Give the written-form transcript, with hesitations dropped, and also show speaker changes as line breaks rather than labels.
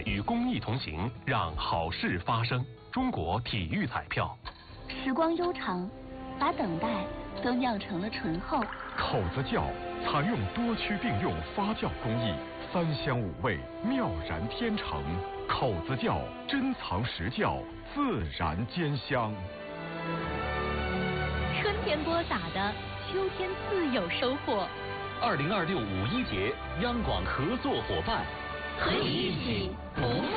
与公益同行，让好事发生。中国体育彩票。
时光悠长，把等待都酿成了醇厚。
口子窖采用多区并用发酵工艺，3香5味，妙然天成。口子窖珍藏实窖，自然兼香。
春天播撒的，秋天自有收获。
2026五一节，央广合作伙伴，
和你一起不